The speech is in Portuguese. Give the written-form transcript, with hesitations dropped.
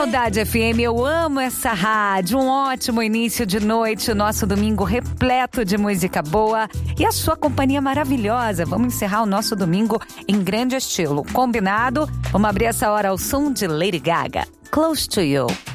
Saudade FM, eu amo essa rádio. Um ótimo início de noite, nosso domingo repleto de música boa e a sua companhia maravilhosa. Vamos encerrar o nosso domingo em grande estilo. Combinado? Vamos abrir essa hora ao som de Lady Gaga. Close to You.